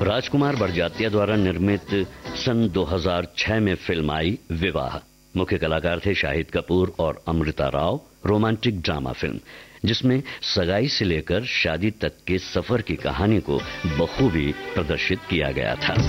राजकुमार बड़जात्या द्वारा निर्मित सन 2006 में फिल्म आई विवाह। मुख्य कलाकार थे शाहिद कपूर और Amrita Rao. Romantic drama film जिसमें सगाई से लेकर शादी तक के सफर की कहानी को बखूबी प्रदर्शित किया गया था।